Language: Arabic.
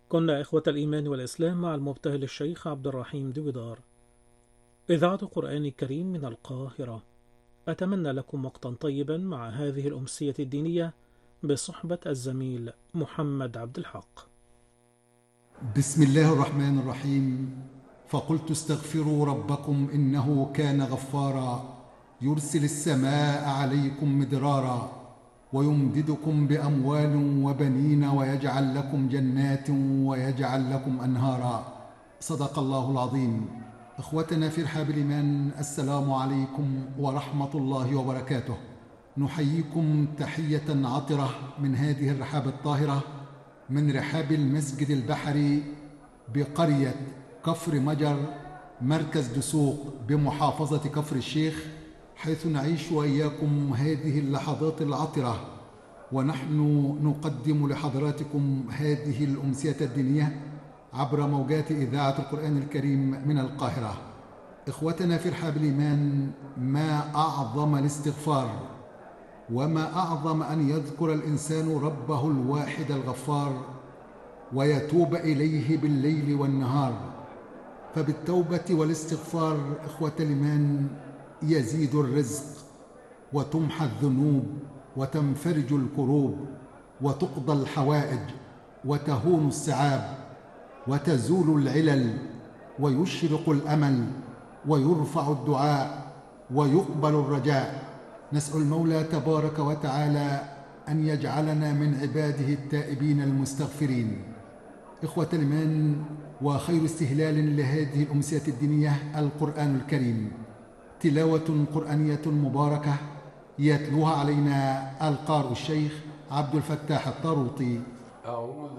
كنا إخوة الإيمان والإسلام مع المبتهل الشيخ عبد الرحيم دويدار. إذاعة القرآن الكريم من القاهرة. أتمنى لكم وقتا طيبا مع هذه الأمسية الدينية بصحبة الزميل محمد عبد الحق. بسم الله الرحمن الرحيم. فقلت استغفروا ربكم إنه كان غفارا يرسل السماء عليكم مدرارا ويمددكم بأموال وبنين ويجعل لكم جنات ويجعل لكم أنهارا. صدق الله العظيم. إخوتنا في رحاب الإيمان، السلام عليكم ورحمة الله وبركاته. نحييكم تحية عطرة من هذه الرحاب الطاهرة، من رحاب المسجد البحري بقرية كفر مجر، مركز دسوق بمحافظة كفر الشيخ، حيث نعيش وإياكم هذه اللحظات العطرة، ونحن نقدم لحضراتكم هذه الأمسية الدينية عبر موجات إذاعة القرآن الكريم من القاهرة. إخوتنا في رحاب الإيمان، ما أعظم الاستغفار، وما أعظم أن يذكر الإنسان ربه الواحد الغفار ويتوب إليه بالليل والنهار. فبالتوبة والاستغفار إخوة الإيمان يزيد الرزق، وتمحى الذنوب، وتنفرج الكروب، وتقضى الحوائج، وتهون الصعاب، وتزول العلل، ويشرق الأمل، ويرفع الدعاء، ويقبل الرجاء. نسأل المولى تبارك وتعالى أن يجعلنا من عباده التائبين المستغفرين. إخوة الإيمان، وخير استهلال لهذه الأمسية الدينية القرآن الكريم، تلاوة قرآنية مباركة يتلوها علينا القارئ الشيخ عبد الفتاح الطاروطي.